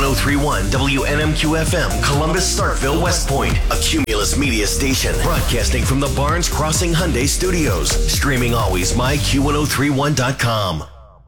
Q1031 WNMQ FM, Columbus, Starkville, West Point, a Cumulus Media station, broadcasting from the Barnes Crossing Hyundai Studios. Streaming always, myQ1031.com.